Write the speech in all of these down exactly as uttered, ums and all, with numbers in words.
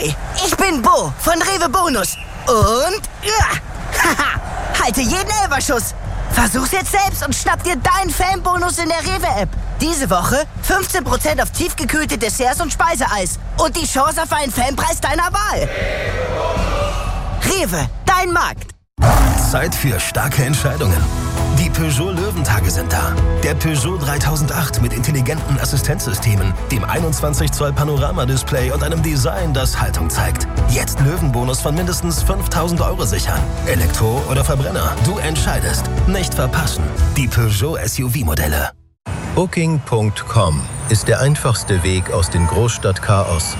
Hi, ich bin Bo von Rewe Bonus. Und... Ja, haha, halte jeden Elferschuss. Versuch's jetzt selbst und schnapp dir deinen Fanbonus in der Rewe-App. Diese Woche fünfzehn Prozent auf tiefgekühlte Desserts und Speiseeis. Und die Chance auf einen Fanpreis deiner Wahl. Rewe, dein Markt. Zeit für starke Entscheidungen. Die Peugeot Löwentage sind da. Der Peugeot dreitausendacht mit intelligenten Assistenzsystemen, dem einundzwanzig Zoll Panoramadisplay und einem Design, das Haltung zeigt. Jetzt Löwenbonus von mindestens fünftausend Euro sichern. Elektro oder Verbrenner, du entscheidest. Nicht verpassen. Die Peugeot S U V-Modelle. Booking Punkt com ist der einfachste Weg aus dem Großstadtchaos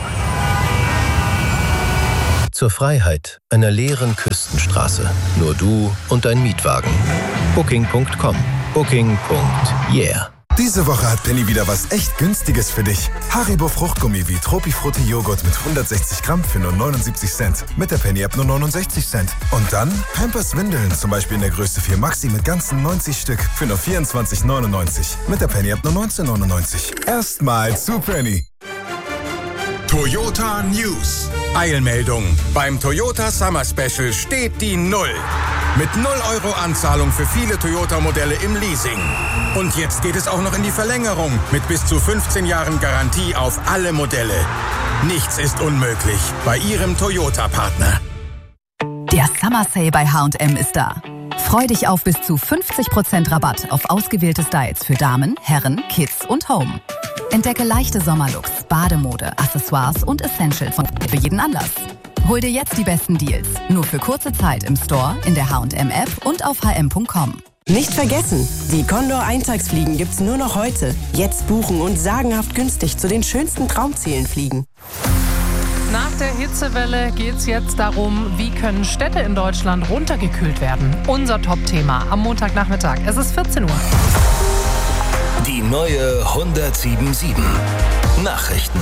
zur Freiheit einer leeren Küstenstraße. Nur du und dein Mietwagen. Booking Punkt com. Booking. Yeah. Diese Woche hat Penny wieder was echt Günstiges für dich. Haribo Fruchtgummi wie Tropifrutti Joghurt mit hundertsechzig Gramm für nur neunundsiebzig Cent. Mit der Penny-App nur neunundsechzig Cent. Und dann Pampers Windeln, zum Beispiel in der Größe vier Maxi mit ganzen neunzig Stück für nur vierundzwanzig neunundneunzig. Mit der Penny-App nur neunzehn neunundneunzig. Erstmal zu Penny. Toyota News. Eilmeldung. Beim Toyota Summer Special steht die Null. Mit null Euro Anzahlung für viele Toyota-Modelle im Leasing. Und jetzt geht es auch noch in die Verlängerung mit bis zu fünfzehn Jahren Garantie auf alle Modelle. Nichts ist unmöglich bei Ihrem Toyota-Partner. Der Summer Sale bei H und M ist da. Freu dich auf bis zu fünfzig Prozent Rabatt auf ausgewählte Styles für Damen, Herren, Kids und Home. Entdecke leichte Sommerlooks, Bademode, Accessoires und Essentials für jeden Anlass. Hol dir jetzt die besten Deals. Nur für kurze Zeit im Store, in der H und M-App und auf h m punkt com. Nicht vergessen, die Condor Eintagsfliegen gibt's nur noch heute. Jetzt buchen und sagenhaft günstig zu den schönsten Traumzielen fliegen. Nach der Hitzewelle geht's jetzt darum, wie können Städte in Deutschland runtergekühlt werden. Unser Top-Thema am Montagnachmittag. Es ist vierzehn Uhr. Die neue hundertsieben Komma sieben. Nachrichten.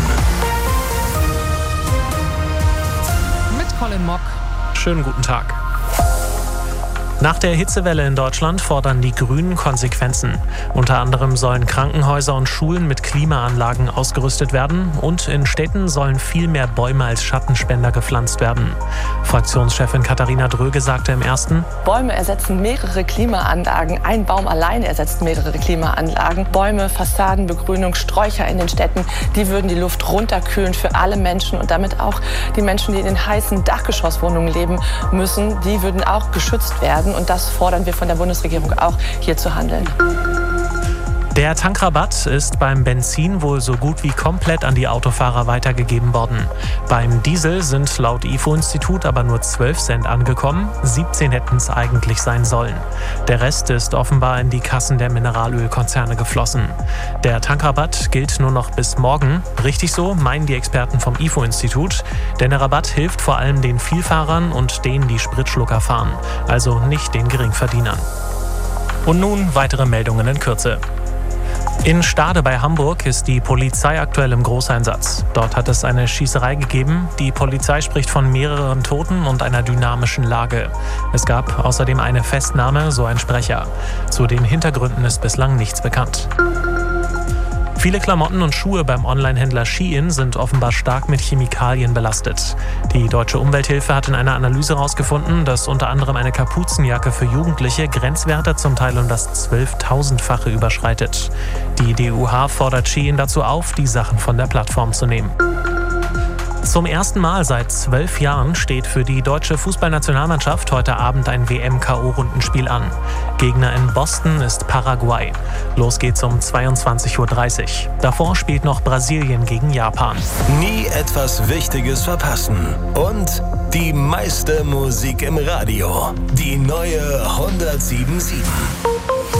Mit Colin Mock. Schönen guten Tag. Nach der Hitzewelle in Deutschland fordern die Grünen Konsequenzen. Unter anderem sollen Krankenhäuser und Schulen mit Klimaanlagen ausgerüstet werden und in Städten sollen viel mehr Bäume als Schattenspender gepflanzt werden. Fraktionschefin Katharina Dröge sagte im Ersten: Bäume ersetzen mehrere Klimaanlagen. Ein Baum alleine ersetzt mehrere Klimaanlagen. Bäume, Fassadenbegrünung, Sträucher in den Städten, die würden die Luft runterkühlen für alle Menschen und damit auch die Menschen, die in den heißen Dachgeschosswohnungen leben müssen, die würden auch geschützt werden. Und das fordern wir von der Bundesregierung auch, hier zu handeln. Der Tankrabatt ist beim Benzin wohl so gut wie komplett an die Autofahrer weitergegeben worden. Beim Diesel sind laut I F O-Institut aber nur zwölf Cent angekommen, siebzehn hätten es eigentlich sein sollen. Der Rest ist offenbar in die Kassen der Mineralölkonzerne geflossen. Der Tankrabatt gilt nur noch bis morgen. Richtig so, meinen die Experten vom I F O-Institut. Denn der Rabatt hilft vor allem den Vielfahrern und denen, die Spritschlucker fahren. Also nicht den Geringverdienern. Und nun weitere Meldungen in Kürze. In Stade bei Hamburg ist die Polizei aktuell im Großeinsatz. Dort hat es eine Schießerei gegeben. Die Polizei spricht von mehreren Toten und einer dynamischen Lage. Es gab außerdem eine Festnahme, so ein Sprecher. Zu den Hintergründen ist bislang nichts bekannt. Viele Klamotten und Schuhe beim Onlinehändler Shein sind offenbar stark mit Chemikalien belastet. Die Deutsche Umwelthilfe hat in einer Analyse herausgefunden, dass unter anderem eine Kapuzenjacke für Jugendliche Grenzwerte zum Teil um das zwölftausendfache überschreitet. Die D U H fordert Shein dazu auf, die Sachen von der Plattform zu nehmen. Zum ersten Mal seit zwölf Jahren steht für die deutsche Fußballnationalmannschaft heute Abend ein W M-K O-Rundenspiel an. Gegner in Boston ist Paraguay. Los geht's um zweiundzwanzig Uhr dreißig. Davor spielt noch Brasilien gegen Japan. Nie etwas Wichtiges verpassen. Und die meiste Musik im Radio. Die neue hundertsieben Komma sieben.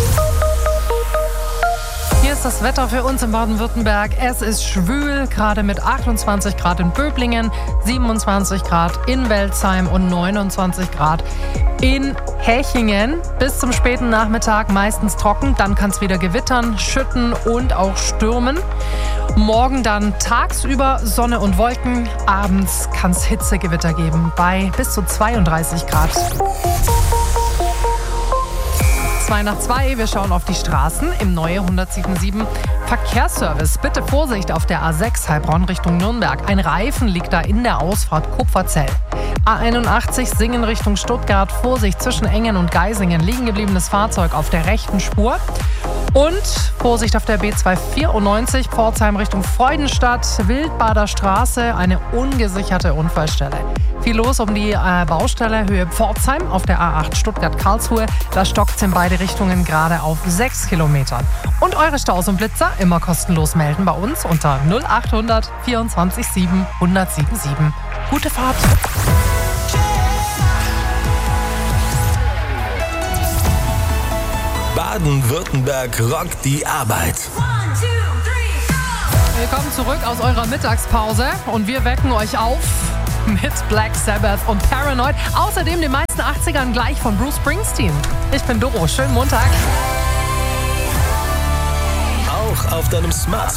Hier ist das Wetter für uns in Baden-Württemberg. Es ist schwül, gerade mit achtundzwanzig Grad in Böblingen, siebenundzwanzig Grad in Welzheim und neunundzwanzig Grad in Hechingen. Bis zum späten Nachmittag meistens trocken, dann kann es wieder gewittern, schütten und auch stürmen. Morgen dann tagsüber Sonne und Wolken, abends kann es Hitzegewitter geben bei bis zu zweiunddreißig Grad. zwei nach zwei. Wir schauen auf die Straßen im neue hundertsieben Komma sieben Verkehrsservice. Bitte Vorsicht auf der A sechs Heilbronn Richtung Nürnberg. Ein Reifen liegt da in der Ausfahrt Kupferzell. A einundachtzig Singen Richtung Stuttgart. Vorsicht, zwischen Engen und Geisingen liegen gebliebenes Fahrzeug auf der rechten Spur. Und Vorsicht auf der B zweihundertvierundneunzig Pforzheim Richtung Freudenstadt. Wildbader Straße, eine ungesicherte Unfallstelle. Viel los um die äh, Baustelle Höhe Pforzheim auf der A acht Stuttgart-Karlsruhe. Da stockt es in beide Richtungen gerade auf sechs Kilometern. Und eure Staus und Blitzer immer kostenlos melden bei uns unter null achthundert vierundzwanzig sieben hundertsiebenundsieben. Gute Fahrt! Baden-Württemberg rockt die Arbeit. Willkommen zurück aus eurer Mittagspause und wir wecken euch auf mit Black Sabbath und Paranoid. Außerdem den meisten achtzigern gleich von Bruce Springsteen. Ich bin Doro, schönen Montag. Auch auf deinem Smart